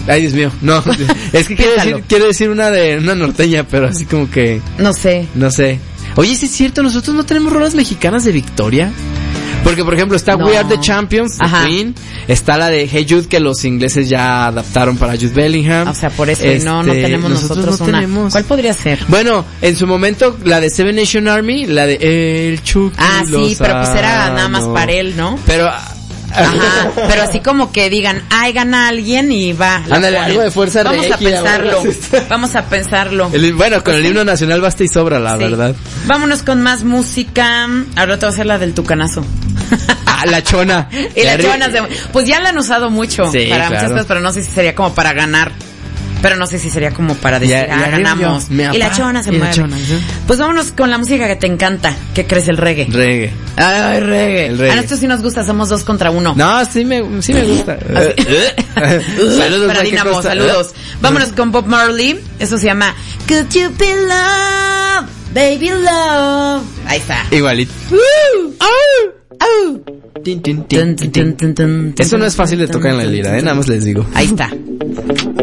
Ay, Dios mío, no. Es que quiero decir una norteña, pero así como que... No sé. Oye, ¿sí es cierto? ¿Nosotros no tenemos rolas mexicanas de Victoria? Porque, por ejemplo, está We Are the Champions, de Queen. Está la de Hey Jude, que los ingleses ya adaptaron para Jude Bellingham. O sea, por eso no tenemos nosotros una. Tenemos. ¿Cuál podría ser? Bueno, en su momento, la de Seven Nation Army, la de El Chucky sí, pero pues era nada más para él, ¿no? Pero... Ajá, pero así como que digan, gana alguien y va. Ándale, algo de fuerza Vamos a pensarlo. Bueno, con el himno nacional basta y sobra, la verdad. Vámonos con más música. Ahora te voy a hacer la del tucanazo. La chona. Y la chona, pues ya la han usado mucho para muchas cosas, pero no sé si sería como para ganar. Pero no sé si sería como para decir, ganamos. Y la chona se mueve. Pues vámonos con la música que te encanta. ¿Qué crees? El reggae. Ay, reggae. El reggae. A esto sí nos gusta, somos 2 contra 1. No, sí me gusta. Saludos para Dinamo, saludos. Vámonos con Bob Marley. Eso se llama Could You Be Love, Baby Love. Ahí está. Igualito. Eso no es fácil de tocar en la lira, nada más les digo. Ahí está.